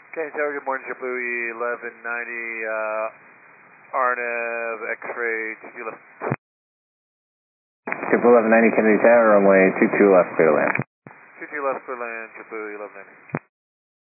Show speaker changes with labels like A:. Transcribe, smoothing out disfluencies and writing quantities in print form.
A: Okay, Tower, good morning, JetBlue 1190, RNAV, X-ray, 22 left.
B: JetBlue 1190, Kennedy Tower, runway 22 left, clear to land.
A: 22 left for land, JetBlue 1190.